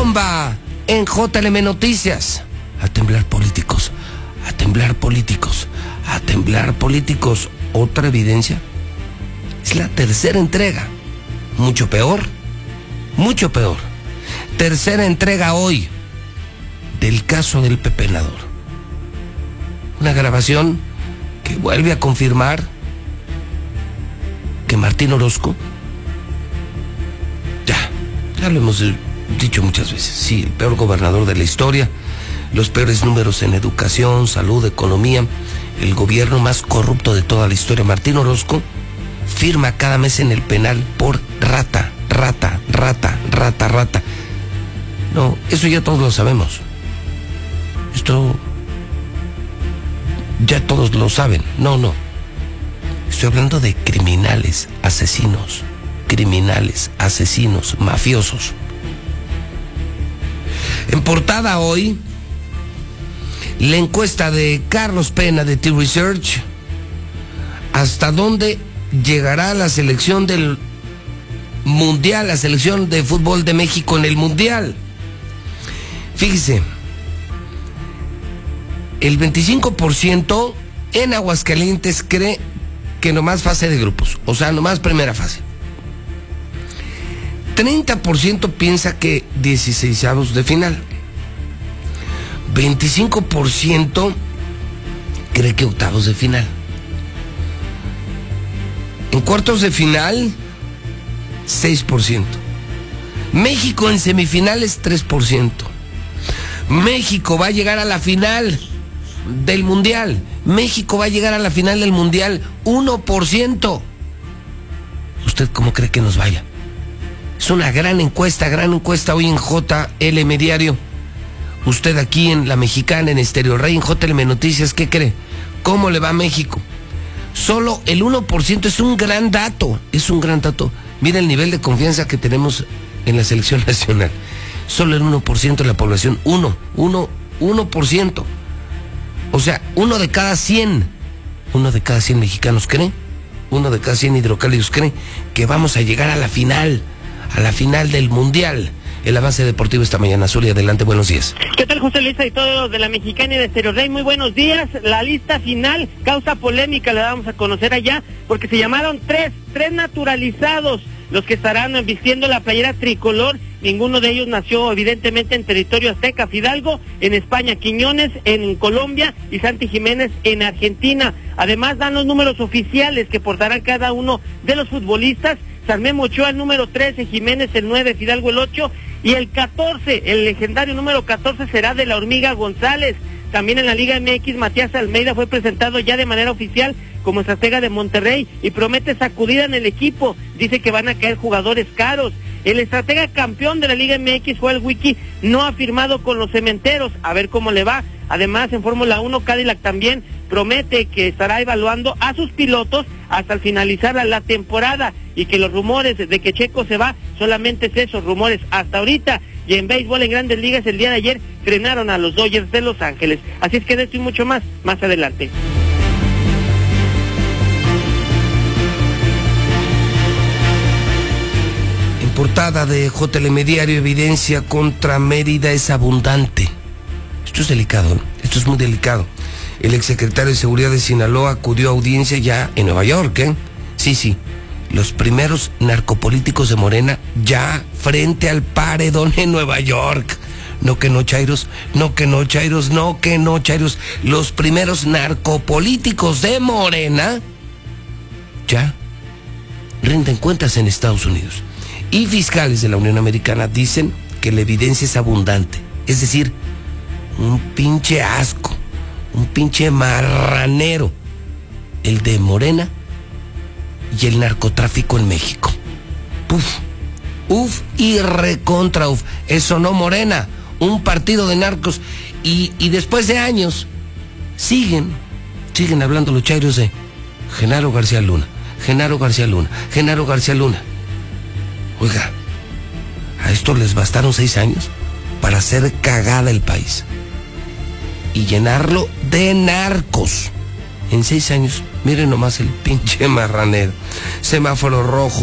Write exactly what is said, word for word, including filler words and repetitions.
bomba en J L M Noticias. A temblar políticos, a temblar políticos, a temblar políticos. Otra evidencia. Es la tercera entrega. Mucho peor, mucho peor. Tercera entrega hoy del caso del pepenador. Una grabación que vuelve a confirmar que Martín Orozco, ya, ya lo hemos dicho muchas veces, sí, el peor gobernador de la historia, los peores números en educación, salud, economía, el gobierno más corrupto de toda la historia. Martín Orozco firma cada mes en el penal por rata, rata, rata, rata, rata. No, eso ya todos lo sabemos. Esto ya todos lo saben. No, no. Estoy hablando de criminales, asesinos, criminales, asesinos, mafiosos. En portada hoy, la encuesta de Carlos Pena de T-Research. ¿Hasta dónde llegará la selección del Mundial, la selección de fútbol de México en el Mundial? Fíjese, el veinticinco por ciento en Aguascalientes cree que nomás fase de grupos, o sea, nomás primera fase. treinta por ciento piensa que dieciseisavos de final. veinticinco por ciento cree que octavos de final. En cuartos de final, seis por ciento. México en semifinales, tres por ciento. México va a llegar a la final del Mundial. México va a llegar a la final del Mundial, uno por ciento. ¿Usted cómo cree que nos vaya? Es una gran encuesta, gran encuesta hoy en J L M Diario. Usted aquí en La Mexicana, en Estéreo Rey, en J L M Noticias, ¿qué cree? ¿Cómo le va a México? Solo el uno por ciento es un gran dato, es un gran dato. Mira el nivel de confianza que tenemos en la selección nacional. Solo el uno por ciento de la población, uno, uno, uno por ciento. O sea, uno de cada cien, uno de cada cien mexicanos cree, uno de cada cien hidrocálidos cree que vamos a llegar a la final, a la final del Mundial. El avance deportivo esta mañana. Zuli, adelante, buenos días. ¿Qué tal, José Luis y todos de La Mexicana y de Estéreo Rey? Muy buenos días. La lista final causa polémica, la vamos a conocer allá, porque se llamaron tres, tres naturalizados los que estarán vistiendo la playera tricolor. Ninguno de ellos nació evidentemente en territorio azteca. Fidalgo en España, Quiñones en Colombia y Santi Jiménez en Argentina. Además dan los números oficiales que portarán cada uno de los futbolistas. Salmemo Ochoa el número trece, Jiménez el nueve, Fidalgo el ocho y el catorce, el legendario número catorce será de la Hormiga González. También en la Liga M X, Matías Almeida fue presentado ya de manera oficial como estratega de Monterrey y promete sacudida en el equipo. Dice que van a caer jugadores caros. El estratega campeón de la Liga M X fue el Wiki, no ha firmado con los Cementeros, a ver cómo le va. Además, en Fórmula uno, Cadillac también promete que estará evaluando a sus pilotos hasta finalizar la, la temporada, y que los rumores de que Checo se va solamente es esos rumores hasta ahorita. Y en béisbol en Grandes Ligas el día de ayer frenaron a los Dodgers de Los Ángeles. Así es que de esto y mucho más, más adelante. En portada de J L M Diario, evidencia contra Mérida es abundante. Esto es delicado, ¿eh? Esto es muy delicado. El exsecretario de Seguridad de Sinaloa acudió a audiencia ya en Nueva York, ¿eh? Sí, sí. Los primeros narcopolíticos de Morena ya frente al paredón en Nueva York. No que no, Chairos, no que no, Chairos, no que no, Chairos. Los primeros narcopolíticos de Morena ya rinden cuentas en Estados Unidos. Y fiscales de la Unión Americana dicen que la evidencia es abundante. Es decir, un pinche asco, un pinche marranero, el de Morena y el narcotráfico en México. Uf, uf y recontra uf. Eso no Morena, un partido de narcos. Y, y después de años, siguen, siguen hablando los chairos de Genaro García Luna, Genaro García Luna, Genaro García Luna. Oiga, a esto les bastaron seis años para hacer cagada el país y llenarlo de narcos. En seis años, miren nomás el pinche marranero. Semáforo rojo.